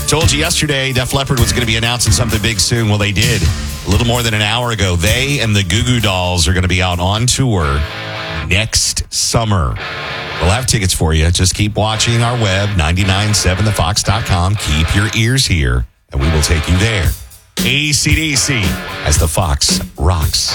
Told you yesterday Def Leppard was going to be announcing something big soon. Well, they did. A little more than an hour ago. They and the Goo Goo Dolls are going to be out on tour next summer. We'll have tickets for you. Just keep watching our web, 997thefox.com. Keep your ears here, and we will take you there. AC/DC as the Fox rocks.